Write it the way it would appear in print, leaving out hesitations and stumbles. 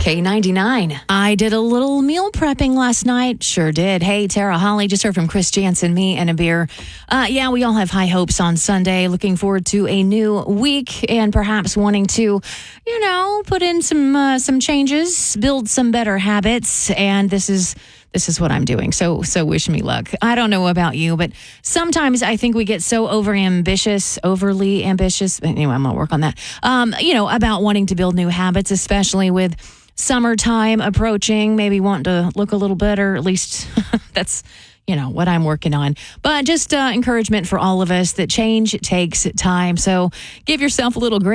K99. I did a little meal prepping last night. Sure did. Hey, Tara Holly, just heard from Chris Jansen, me, and a beer. Yeah, we all have high hopes on Sunday. Looking forward to a new week and perhaps wanting to, put in some changes, build some better habits. And this is what I'm doing. So wish me luck. I don't know about you, but sometimes I think we get so overly ambitious. Anyway, I'm going to work on that. About wanting to build new habits, especially with summertime approaching, maybe wanting to look a little better. At least that's, what I'm working on. But just encouragement for all of us that change takes time. So give yourself a little grace.